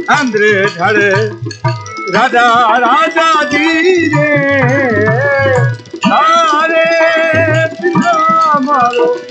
अंदर धड़ राजा राजा जी रे सारे पिता मारो